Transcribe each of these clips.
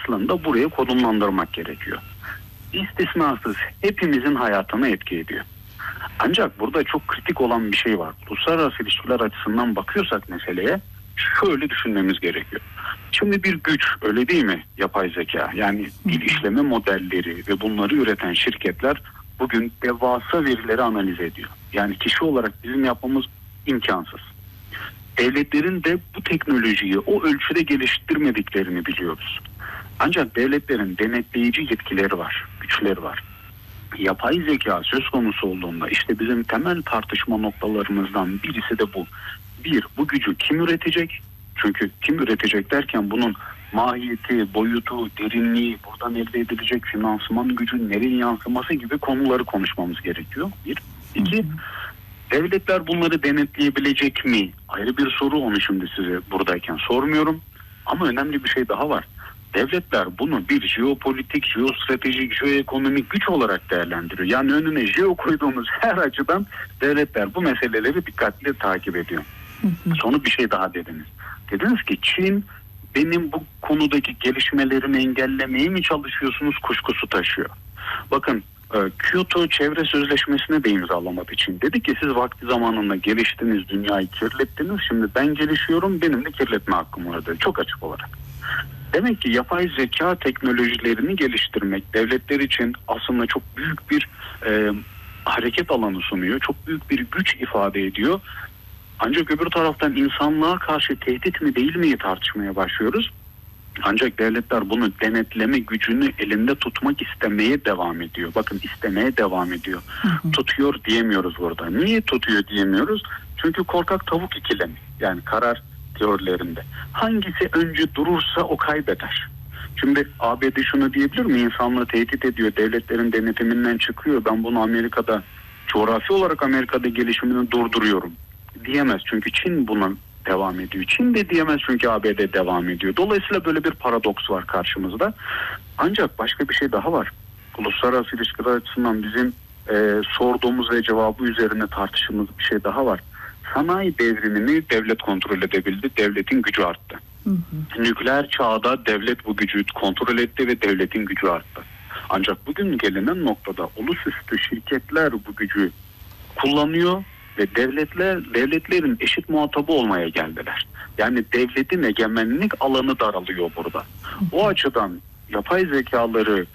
aslında buraya konumlandırmak gerekiyor. İstisnasız hepimizin hayatına etki ediyor. Ancak burada çok kritik olan bir şey var. Uluslararası ilişkiler açısından bakıyorsak meseleye şöyle düşünmemiz gerekiyor. Şimdi bir güç, öyle değil mi? Yapay zeka, yani dil işleme modelleri ve bunları üreten şirketler bugün devasa verileri analiz ediyor. Yani kişi olarak bizim yapmamız imkansız. Devletlerin de bu teknolojiyi o ölçüde geliştirmediklerini biliyoruz. Ancak devletlerin denetleyici yetkileri var, güçleri var. Yapay zeka söz konusu olduğunda işte bizim temel tartışma noktalarımızdan birisi de bu. Bir, bu gücü kim üretecek? Çünkü kim üretecek derken bunun mahiyeti, boyutu, derinliği, buradan elde edilecek finansman gücü, nereye yansıması gibi konuları konuşmamız gerekiyor. Bir. İki, devletler bunları denetleyebilecek mi? Ayrı bir soru, onu şimdi size buradayken sormuyorum. Ama önemli bir şey daha var. Devletler bunu bir jeopolitik, jeostratejik, jeoekonomik güç olarak değerlendiriyor. Yani önüne jeo koyduğumuz her açıdan devletler bu meseleleri dikkatli takip ediyor. Sonra bir şey daha dediniz. Dediniz ki Çin benim bu konudaki gelişmelerimi engellemeye mi çalışıyorsunuz kuşkusu taşıyor. Bakın Kyoto Çevre Sözleşmesi'ne de imzalamadı Çin. Dedi ki siz vakti zamanında geliştiniz, dünyayı kirlettiniz. Şimdi ben gelişiyorum, benim de kirletme hakkım var dedi. Çok açık olarak. Demek ki yapay zeka teknolojilerini geliştirmek devletler için aslında çok büyük bir hareket alanı sunuyor. Çok büyük bir güç ifade ediyor. Ancak öbür taraftan insanlığa karşı tehdit mi değil mi tartışmaya başlıyoruz. Ancak devletler bunu denetleme gücünü elinde tutmak istemeye devam ediyor. Bakın, istemeye devam ediyor. Tutuyor diyemiyoruz burada. Niye tutuyor diyemiyoruz? Çünkü korkak tavuk ikilemi. Yani karar teorilerinde. Hangisi önce durursa o kaybeder. Şimdi ABD şunu diyebilir mi? İnsanlığı tehdit ediyor. Devletlerin denetiminden çıkıyor. Ben bunu Amerika'da, coğrafi olarak Amerika'da gelişimini durduruyorum diyemez. Çünkü Çin buna devam ediyor. Çin de diyemez çünkü ABD devam ediyor. Dolayısıyla böyle bir paradoks var karşımızda. Ancak başka bir şey daha var. Uluslararası ilişkiler açısından bizim sorduğumuz ve cevabı üzerine tartıştığımız bir şey daha var. Sanayi devrimini devlet kontrol edebildi. Devletin gücü arttı. Nükleer çağda devlet bu gücü kontrol etti ve devletin gücü arttı. Ancak bugün gelinen noktada ulusüstü şirketler bu gücü kullanıyor ve devletlerin eşit muhatabı olmaya geldiler. Yani devletin egemenlik alanı daralıyor burada. O açıdan yapay zekaları,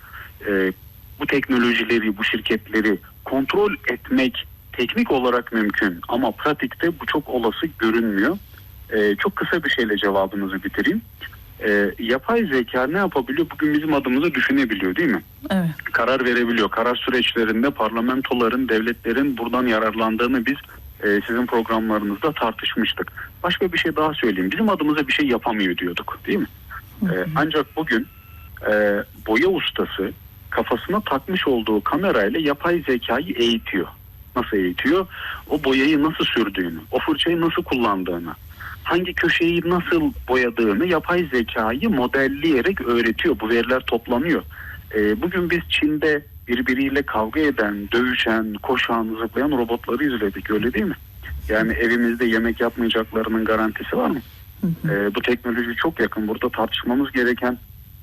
bu teknolojileri, bu şirketleri kontrol etmek teknik olarak mümkün ama pratikte bu çok olası görünmüyor. Çok kısa bir şeyle cevabınızı bitireyim. Yapay zeka ne yapabiliyor? Bugün bizim adımıza düşünebiliyor, değil mi? Evet. Karar verebiliyor. Karar süreçlerinde parlamentoların, devletlerin buradan yararlandığını biz sizin programlarınızda tartışmıştık. Başka bir şey daha söyleyeyim. Bizim adımıza bir şey yapamıyor diyorduk, değil mi? Ancak bugün boya ustası kafasına takmış olduğu kamerayla yapay zekayı eğitiyor. Nasıl eğitiyor? O boyayı nasıl sürdüğünü, o fırçayı nasıl kullandığını, hangi köşeyi nasıl boyadığını yapay zekayı modelleyerek öğretiyor. Bu veriler toplanıyor. Bugün biz Çin'de birbiriyle kavga eden, dövüşen, koşan, zıplayan robotları izledik, öyle değil mi? Yani evimizde yemek yapmayacaklarının garantisi var mı? Bu teknoloji çok yakın. Burada tartışmamız gereken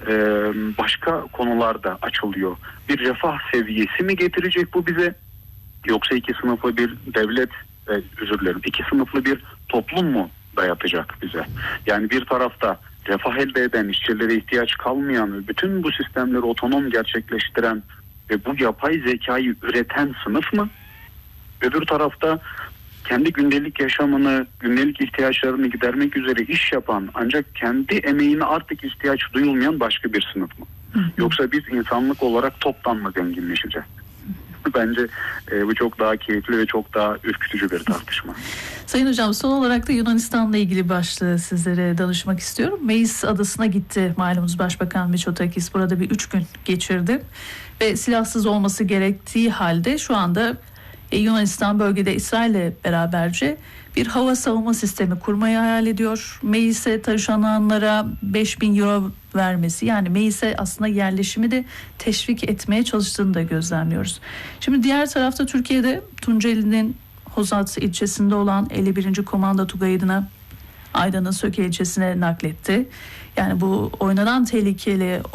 başka konular da açılıyor. Bir refah seviyesi mi getirecek bu bize? Yoksa iki sınıflı bir devlet, iki sınıflı bir toplum mu dayatacak bize? Yani bir tarafta refah elde eden, işçilere ihtiyaç kalmayan, bütün bu sistemleri otonom gerçekleştiren ve bu yapay zekayı üreten sınıf mı? Öbür tarafta kendi gündelik yaşamını, gündelik ihtiyaçlarını gidermek üzere iş yapan ancak kendi emeğine artık ihtiyaç duyulmayan başka bir sınıf mı? Yoksa biz insanlık olarak toptan mı zenginleşeceğiz? Bence bu çok daha keyifli ve çok daha ürkütücü bir tartışma. Sayın Hocam, son olarak da Yunanistan'la ilgili başlığı sizlere danışmak istiyorum. Meis adasına gitti malumunuz Başbakan Mitsotakis. Burada bir 3 gün geçirdi ve silahsız olması gerektiği halde şu anda Yunanistan bölgede İsrail'le beraberce bir hava savunma sistemi kurmayı hayal ediyor. Meis'e taşınanlara 5.000 euro vermesi, yani Meis'e aslında yerleşimi de teşvik etmeye çalıştığını da gözlemliyoruz. Şimdi diğer tarafta Türkiye'de Tunceli'nin Hozat ilçesinde olan 51. Komando Tugayı'na Aydın'ın Söke ilçesine nakletti. Yani bu oynanan tehlikeli